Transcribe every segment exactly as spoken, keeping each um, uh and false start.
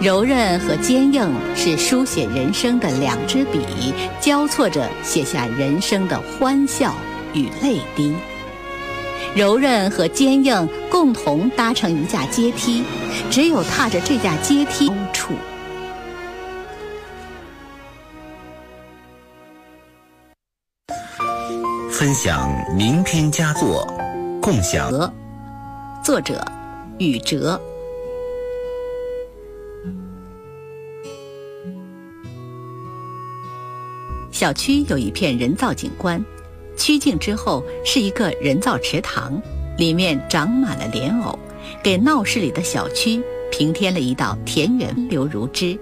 柔韧和坚硬是书写人生的两支笔，交错着写下人生的欢笑与泪滴。柔韧和坚硬共同搭成一架阶梯，只有踏着这架阶梯处。 分享名篇佳作，共享。 作者宇哲。小区有一片人造景观，曲径之后是一个人造池塘，里面长满了莲藕，给闹市里的小区平添了一道田园流如织。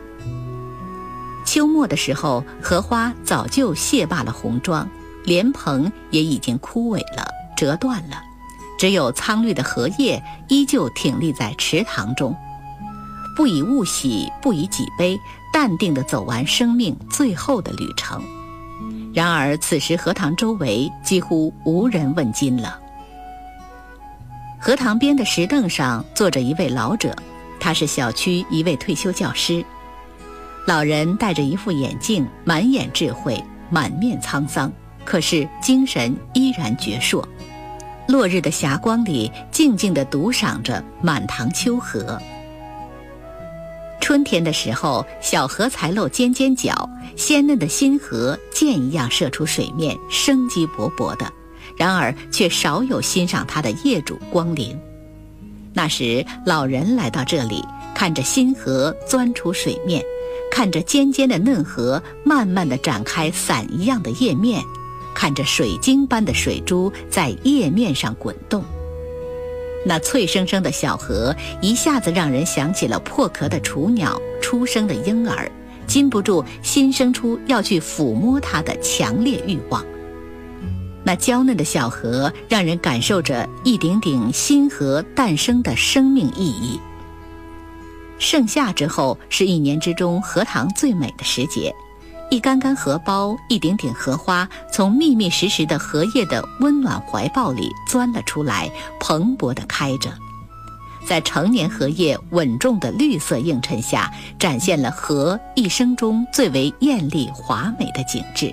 秋末的时候，荷花早就谢罢了红妆，莲蓬也已经枯萎了，折断了，只有苍绿的荷叶依旧挺立在池塘中。不以物喜，不以己悲，淡定地走完生命最后的旅程。然而此时荷塘周围几乎无人问津了。荷塘边的石凳上坐着一位老者，他是小区一位退休教师。老人戴着一副眼镜，满眼智慧，满面沧桑，可是精神依然矍铄。落日的霞光里，静静地独赏着满塘秋荷。春天的时候，小荷才露尖尖角，鲜嫩的新荷箭一样射出水面，生机勃勃的。然而却少有欣赏它的业主光临。那时老人来到这里，看着新荷钻出水面，看着尖尖的嫩荷慢慢地展开伞一样的叶面，看着水晶般的水珠在叶面上滚动。那脆生生的小荷一下子让人想起了破壳的雏鸟，出生的婴儿，禁不住心生出要去抚摸它的强烈欲望。那娇嫩的小荷让人感受着一顶顶新荷诞生的生命意义。盛夏之后是一年之中荷塘最美的时节，一竿竿荷苞，一顶顶荷花从密密实实的荷叶的温暖怀抱里钻了出来，蓬勃地开着，在成年荷叶稳重的绿色映衬下，展现了荷一生中最为艳丽华美的景致。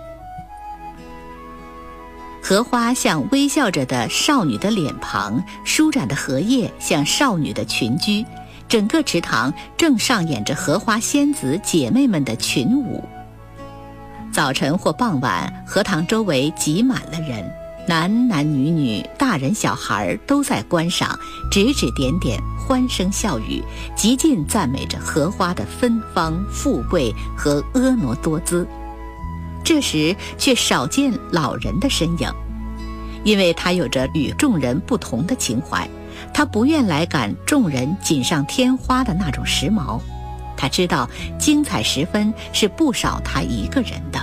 荷花像微笑着的少女的脸庞，舒展的荷叶像少女的裙裾，整个池塘正上演着荷花仙子姐妹们的群舞。早晨或傍晚，荷塘周围挤满了人，男男女女，大人小孩都在观赏，指指点点，欢声笑语，极尽赞美着荷花的芬芳、富贵和婀娜多姿。这时却少见老人的身影，因为他有着与众人不同的情怀，他不愿来赶众人锦上添花的那种时髦，他知道精彩时分是不少他一个人的。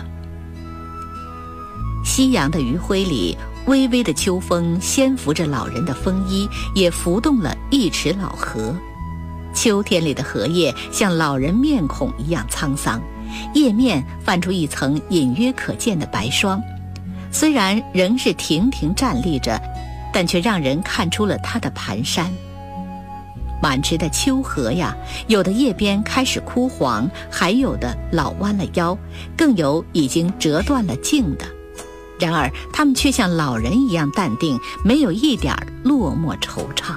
夕阳的余晖里，微微的秋风掀拂着老人的风衣，也拂动了一池老荷。秋天里的荷叶像老人面孔一样沧桑，叶面泛出一层隐约可见的白霜，虽然仍是亭亭站立着，但却让人看出了它的蹒跚。满池的秋荷呀，有的叶边开始枯黄，还有的老弯了腰，更有已经折断了茎的。然而它们却像老人一样淡定，没有一点落寞惆怅。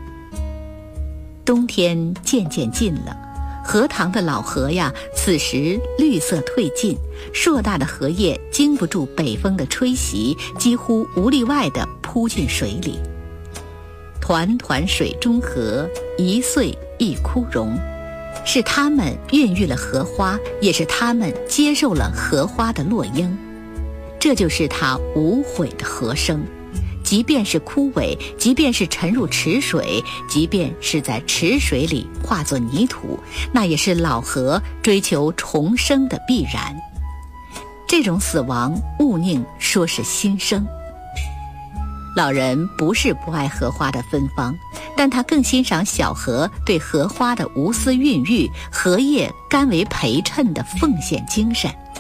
冬天渐渐近了，荷塘的老荷呀，此时绿色褪尽，硕大的荷叶经不住北风的吹袭，几乎无例外地扑进水里。团团水中荷，一岁一枯荣，是他们孕育了荷花，也是他们接受了荷花的落英。这就是它无悔的荷生，即便是枯萎，即便是沉入池水，即便是在池水里化作泥土，那也是老荷追求重生的必然。这种死亡勿宁说是新生。老人不是不爱荷花的芬芳，但他更欣赏小荷对荷花的无私孕育，荷叶甘为陪衬的奉献精神。